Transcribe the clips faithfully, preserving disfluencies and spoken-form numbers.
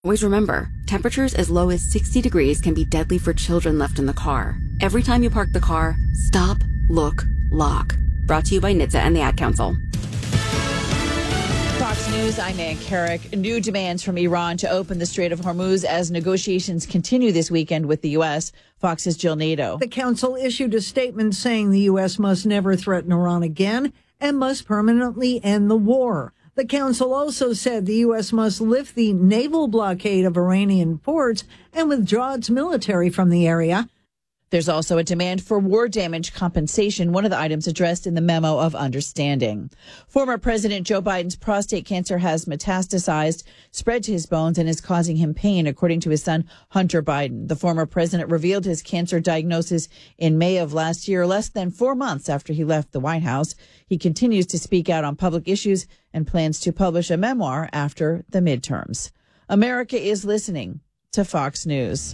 Always remember, temperatures as low as sixty degrees can be deadly for children left in the car. Every time you park the car, stop, look, lock. Brought to you by N H T S A and the Ad Council. Fox News, I'm Ann Carrick. New demands from Iran to open the Strait of Hormuz as negotiations continue this weekend with the U S. Fox's Jill Nato. The council issued a statement saying the U S must never threaten Iran again and must permanently end the war. The council also said the U S must lift the naval blockade of Iranian ports and withdraw its military from the area. There's also a demand for war damage compensation, one of the items addressed in the memo of understanding. Former President Joe Biden's prostate cancer has metastasized, spread to his bones, and is causing him pain, according to his son, Hunter Biden. The former president revealed his cancer diagnosis in May of last year, less than four months after he left the White House. He continues to speak out on public issues and plans to publish a memoir after the midterms. America is listening to Fox News.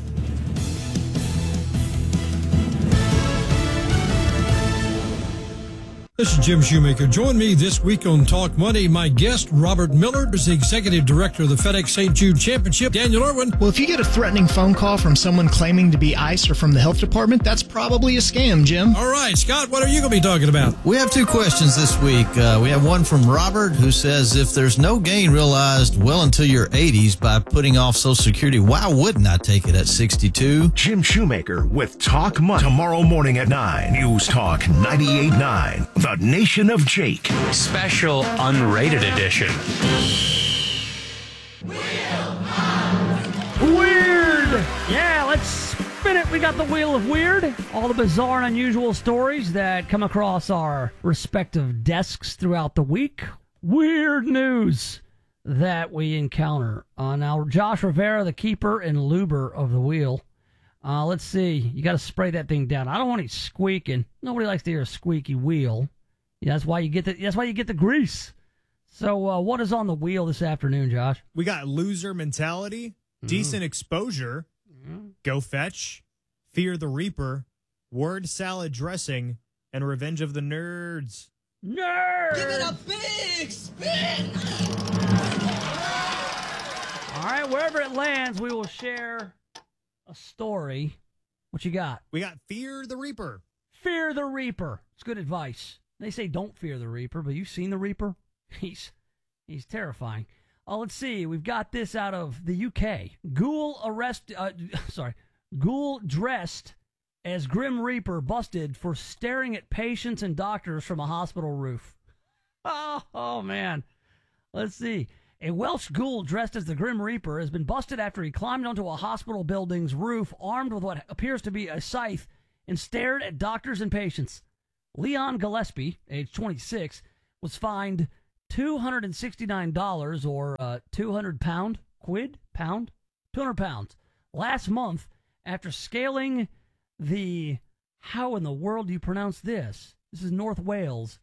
This is Jim Shoemaker. Join me this week on Talk Money. My guest, Robert Miller, is the Executive Director of the FedEx Saint Jude Championship. Daniel Irwin. Well, if you get a threatening phone call from someone claiming to be ICE or from the health department, that's probably a scam, Jim. All right, Scott, what are you going to be talking about? We have two questions this week. Uh, we have one from Robert, who says, if there's no gain realized well into your eighties by putting off Social Security, why wouldn't I take it at sixty-two? Jim Shoemaker with Talk Money. Tomorrow morning at nine. News Talk ninety-eight point nine. The Nation of Jake. Special unrated edition. Weird! Yeah, let's spin it. We got the Wheel of Weird. All the bizarre and unusual stories that come across our respective desks throughout the week. Weird news that we encounter. Uh, now, Josh Rivera, the keeper and luber of the wheel. Uh, let's see. You got to spray that thing down. I don't want it squeaking. Nobody likes to hear a squeaky wheel. Yeah, that's why you get the that's why you get the grease. So uh, what is on the wheel this afternoon, Josh? We got loser mentality, mm-hmm. decent exposure, mm-hmm. go fetch, fear the reaper, word salad dressing, and revenge of the nerds. Nerds! Give it a big spin! All right, wherever it lands, we will share a story. What you got? We got fear the reaper. Fear the reaper. It's good advice. They say don't fear the Reaper, but you've seen the Reaper? He's he's terrifying. Oh, let's see. We've got this out of the U K. Ghoul arrest. Uh, sorry, Ghoul dressed as Grim Reaper busted for staring at patients and doctors from a hospital roof. Oh, oh man. Let's see. A Welsh ghoul dressed as the Grim Reaper has been busted after he climbed onto a hospital building's roof armed with what appears to be a scythe and stared at doctors and patients. Leon Gillespie, age twenty-six, was fined two hundred sixty-nine dollars or uh, two hundred pound, quid, pound, two hundred pounds last month after scaling the, how in the world do you pronounce this? This is North Wales,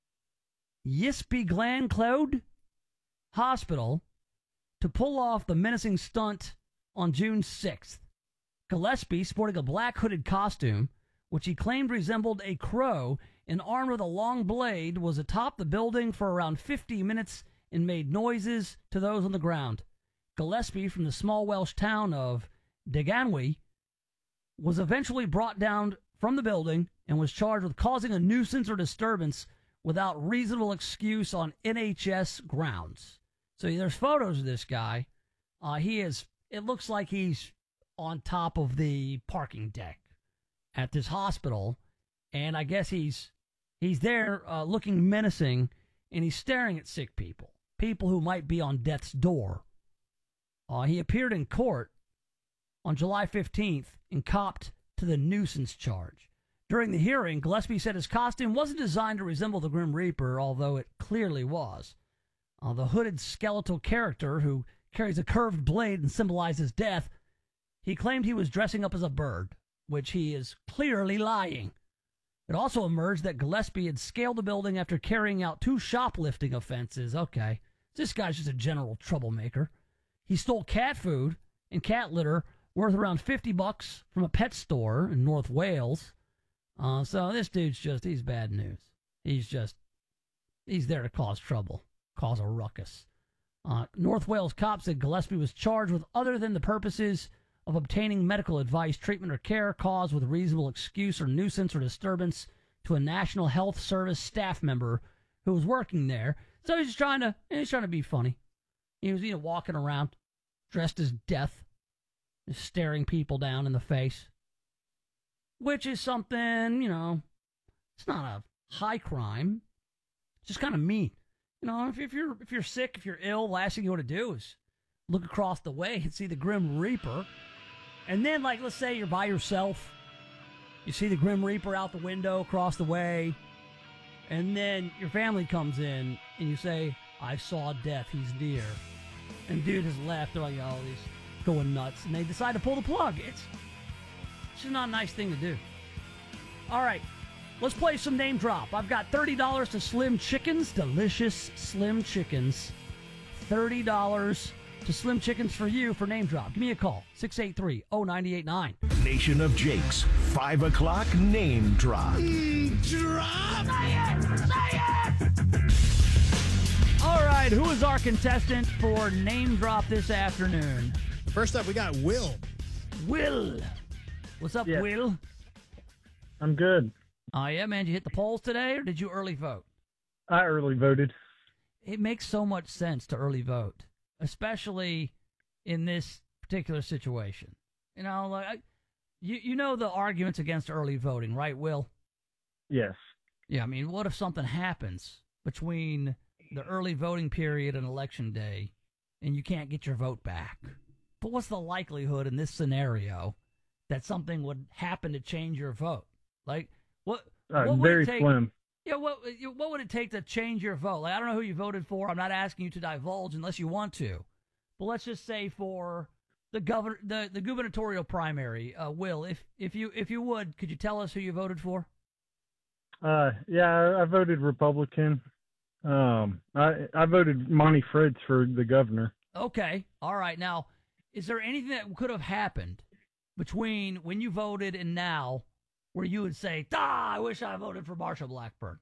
Yspy Glan Clwyd Hospital to pull off the menacing stunt on June sixth. Gillespie, sporting a black hooded costume, which he claimed resembled a crow, and armed with a long blade, was atop the building for around fifty minutes and made noises to those on the ground. Gillespie, from the small Welsh town of Deganwy, was eventually brought down from the building and was charged with causing a nuisance or disturbance without reasonable excuse on N H S grounds. So there's photos of this guy. Uh, he is, it looks like he's on top of the parking deck at this hospital, and I guess he's he's there uh, looking menacing, and he's staring at sick people, people who might be on death's door. Uh, he appeared in court on July fifteenth and copped to the nuisance charge. During the hearing, Gillespie said his costume wasn't designed to resemble the Grim Reaper, although it clearly was. Uh, the hooded skeletal character who carries a curved blade and symbolizes death, he claimed he was dressing up as a bird, which he is clearly lying. It also emerged that Gillespie had scaled the building after carrying out two shoplifting offenses. Okay, this guy's just a general troublemaker. He stole cat food and cat litter worth around fifty bucks from a pet store in North Wales. Uh, so this dude's just, he's bad news. He's just, he's there to cause trouble, cause a ruckus. Uh, North Wales cops said Gillespie was charged with other than the purposes of obtaining medical advice, treatment, or care caused with reasonable excuse or nuisance or disturbance to a National Health Service staff member who was working there. So he's just trying to he's trying to be funny. He was, you know, walking around dressed as death, just staring people down in the face, which is something, you know, it's not a high crime. It's just kind of mean. You know, if, if you're if you're sick, if you're ill, the last thing you want to do is look across the way and see the Grim Reaper. And then, like, let's say you're by yourself. You see the Grim Reaper out the window across the way. And then your family comes in and you say, I saw death, he's near. And dude has left. They're like, oh, he's going nuts. And they decide to pull the plug. It's, it's just not a nice thing to do. All right. Let's play some name drop. I've got thirty dollars to Slim Chickens. Delicious Slim Chickens. thirty dollars to Slim Chickens for you for name drop. Give me a call. six eight three, oh nine eight nine. Nation of Jake's five o'clock name drop. Drop! Say it! Say it! All right, who is our contestant for name drop this afternoon? First up, we got Will. Will. What's up, Yes. Will? I'm good. Oh, yeah, man. Did you hit the polls today, or did you early vote? I early voted. It makes so much sense to early vote, especially in this particular situation. You know, like I, you you know the arguments against early voting, right, Will? Yes. Yeah, I mean, what if something happens between the early voting period and election day, and you can't get your vote back? But what's the likelihood in this scenario that something would happen to change your vote? Like, what? Uh, what would very it take, slim. Yeah, what what would it take to change your vote? Like, I don't know who you voted for. I'm not asking you to divulge unless you want to. But let's just say for the governor, the, the gubernatorial primary, uh, Will, if if you if you would, could you tell us who you voted for? Uh, yeah, I, I voted Republican. Um, I I voted Monty Fritz for the governor. Okay, all right. Now, is there anything that could have happened between when you voted and now, where you would say, "Ah, I wish I voted for Marsha Blackburn"?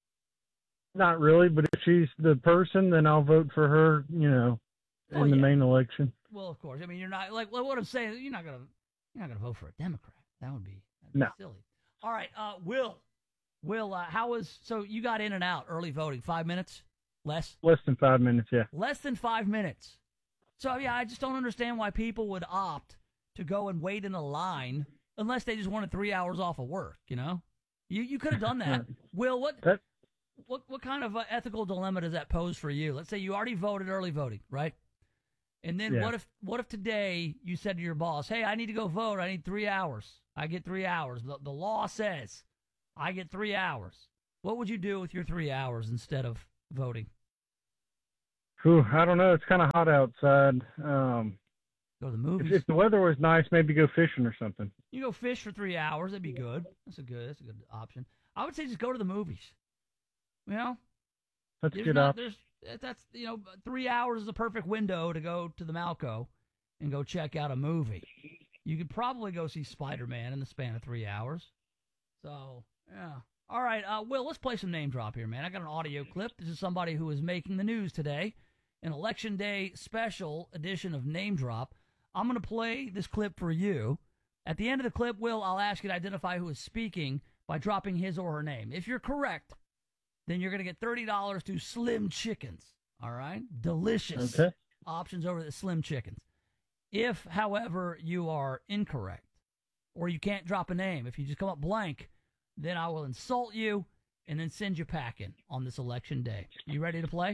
Not really, but if she's the person, then I'll vote for her. You know, in Oh, the yeah. main election. Well, of course. I mean, you're not like what I'm saying. You're not gonna you're not gonna vote for a Democrat. That would be, that'd be No. silly. All right, uh, Will, Will, uh, how was so you got in and out early voting? Five minutes, less, Less than five minutes. Yeah. less than five minutes. So yeah, I just don't understand why people would opt to go and wait in a line unless they just wanted three hours off of work. You know, you you could have done that. Will, what That- what what kind of uh, ethical dilemma does that pose for you? Let's say you already voted early voting, right? And then Yeah. what if what if today you said to your boss, "Hey, I need to go vote. I need three hours. I get three hours. The, the law says I get three hours." What would you do with your three hours instead of voting? Whew, I don't know. It's kind of hot outside. Um, Go to the if, movies. if the weather was nice, maybe go fishing or something. You go fish for three hours. That'd be good. That's a good. That's a good option. I would say just go to the movies. You know, That's a There's good not- option. there's- That's, you know, three hours is a perfect window to go to the Malco and go check out a movie. You could probably go see Spider-Man in the span of three hours. So, yeah. All right, uh, Will, let's play some name drop here, man. I got an audio clip. This is somebody who is making the news today, an Election Day special edition of Name Drop. I'm going to play this clip for you. At the end of the clip, Will, I'll ask you to identify who is speaking by dropping his or her name. If you're correct, then you're going to get thirty dollars to Slim Chickens. All right? Delicious Okay. options over at Slim Chickens. If, however, you are incorrect or you can't drop a name, if you just come up blank, then I will insult you and then send you packing on this election day. You ready to play?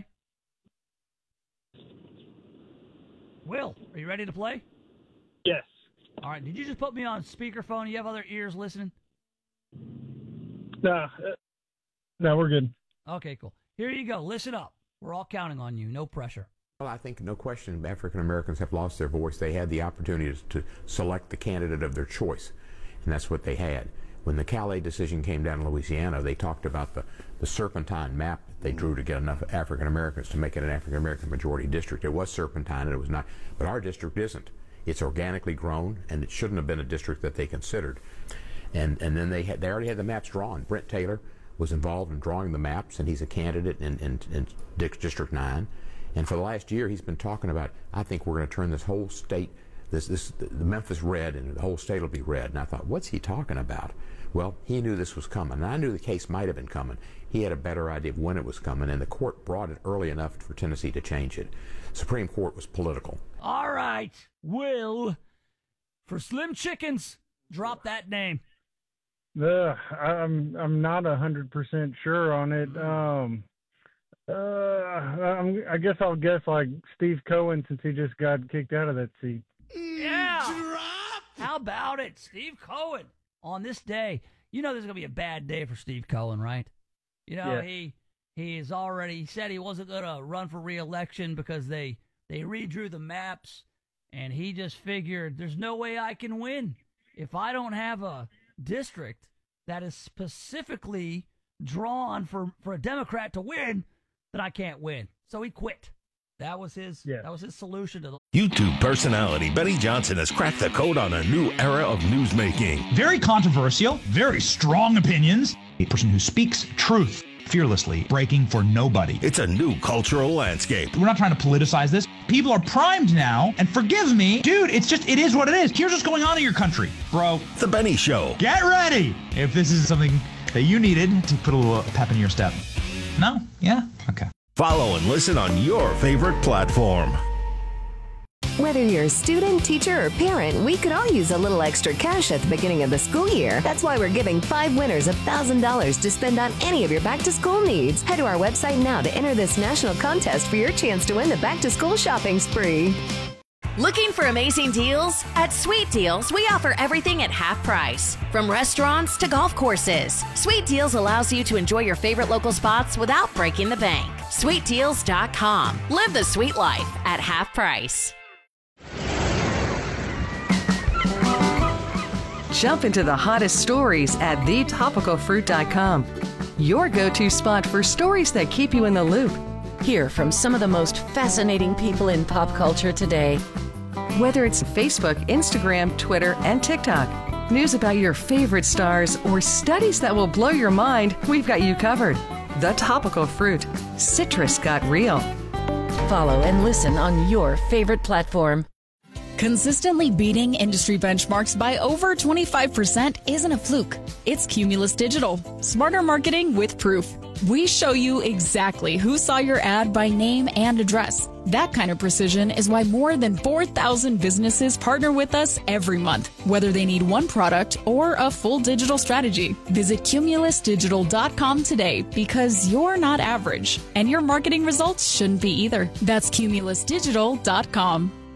Will, are you ready to play? Yes. All right. Did you just put me on speakerphone? You have other ears listening? No, uh, no, we're good. Okay, cool. Here you go. Listen up. We're all counting on you. No pressure. Well, I think no question African Americans have lost their voice. They had the opportunity to select the candidate of their choice, and that's what they had. When the Calais decision came down in Louisiana, they talked about the, the serpentine map that they drew to get enough African Americans to make it an African American majority district. It was serpentine and it was not, but our district isn't. It's organically grown, and it shouldn't have been a district that they considered. And and then they had they already had the maps drawn. Brent Taylor was involved in drawing the maps, and he's a candidate in, in, in District nine. And for the last year, he's been talking about, I think we're going to turn this whole state, this, this, the Memphis red, and the whole state will be red. And I thought, what's he talking about? Well, he knew this was coming. And I knew the case might have been coming. He had a better idea of when it was coming, and the court brought it early enough for Tennessee to change it. Supreme Court was political. All right, Will, for Slim Chickens, drop that name. Uh, I'm I'm not a hundred percent sure on it. Um, uh, I'm, I guess I'll guess like Steve Cohen, since he just got kicked out of that seat. Yeah. How about it, Steve Cohen? On this day, you know, there's gonna be a bad day for Steve Cohen, right? You know, Yeah. he he is already he said he wasn't gonna run for re-election because they they redrew the maps, and he just figured there's no way I can win if I don't have a district that is specifically drawn for, for a Democrat to win, then I can't win. So he quit. That was his Yeah. that was his solution to the YouTube personality Benny Johnson has cracked the code on a new era of newsmaking. Very controversial, very strong opinions. A person who speaks truth fearlessly, breaking for nobody. It's a new cultural landscape. We're not trying to politicize this. People are primed now, and forgive me, dude, it's just, it is what it is. Here's what's going on in your country, bro. The Benny Show. Get ready if this is something that you needed to put a little pep in your step. No? Yeah? Okay. Follow and listen on your favorite platform. Whether you're a student, teacher, or parent, we could all use a little extra cash at the beginning of the school year. That's why we're giving five winners one thousand dollars to spend on any of your back-to-school needs. Head to our website now to enter this national contest for your chance to win the back-to-school shopping spree. Looking for amazing deals? At Sweet Deals, we offer everything at half price. From restaurants to golf courses, Sweet Deals allows you to enjoy your favorite local spots without breaking the bank. sweet deals dot com. Live the sweet life at half price. Jump into the hottest stories at the topical fruit dot com. Your go-to spot for stories that keep you in the loop. Hear from some of the most fascinating people in pop culture today. Whether it's Facebook, Instagram, Twitter, and TikTok, news about your favorite stars, or studies that will blow your mind, we've got you covered. The Topical Fruit. Citrus got real. Follow and listen on your favorite platform. Consistently beating industry benchmarks by over twenty-five percent isn't a fluke. It's Cumulus Digital. Smarter marketing with proof. We show you exactly who saw your ad by name and address. That kind of precision is why more than four thousand businesses partner with us every month, whether they need one product or a full digital strategy. Visit cumulus digital dot com today, because you're not average, and your marketing results shouldn't be either. That's cumulus digital dot com.